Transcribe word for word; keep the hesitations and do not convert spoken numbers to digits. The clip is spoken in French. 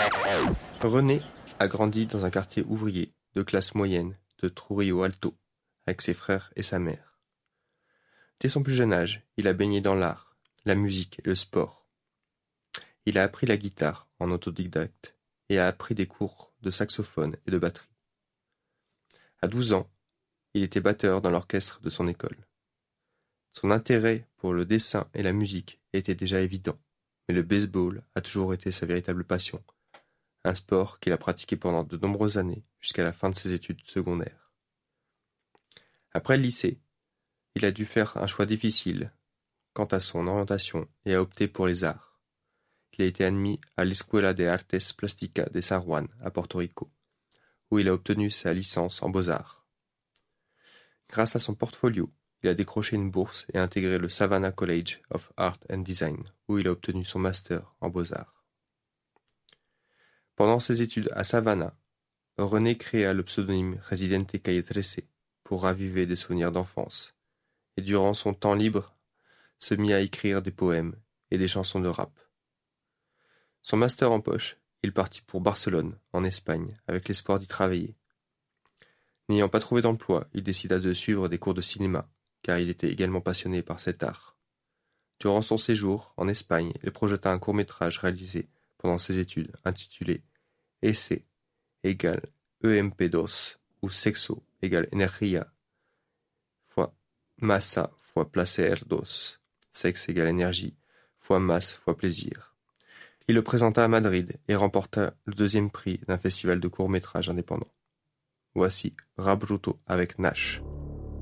René a grandi dans un quartier ouvrier de classe moyenne de Trujillo Alto avec ses frères et sa mère. Dès son plus jeune âge, il a baigné dans l'art, la musique et le sport. Il a appris la guitare en autodidacte et a appris des cours de saxophone et de batterie. À douze ans, il était batteur dans l'orchestre de son école. Son intérêt pour le dessin et la musique était déjà évident, mais le baseball a toujours été sa véritable passion, un sport qu'il a pratiqué pendant de nombreuses années jusqu'à la fin de ses études secondaires. Après le lycée, il a dû faire un choix difficile quant à son orientation et a opté pour les arts. Il a été admis à l'Escuela de Artes Plásticas de San Juan à Porto Rico, où il a obtenu sa licence en beaux-arts. Grâce à son portfolio, il a décroché une bourse et intégré le Savannah College of Art and Design, où il a obtenu son master en beaux-arts. Pendant ses études à Savannah, René créa le pseudonyme Residente Calle trece pour raviver des souvenirs d'enfance, et durant son temps libre, se mit à écrire des poèmes et des chansons de rap. Son master en poche, il partit pour Barcelone, en Espagne, avec l'espoir d'y travailler. N'ayant pas trouvé d'emploi, il décida de suivre des cours de cinéma, car il était également passionné par cet art. Durant son séjour en Espagne, il projeta un court-métrage réalisé pendant ses études, intitulé Ese égale E M P deux, ou Sexo égale Energía fois Massa fois Placer dos, sexe égale énergie fois masse fois plaisir. Il le présenta à Madrid et remporta le deuxième prix d'un festival de court-métrage indépendant. Voici Rap Bruto avec Nash.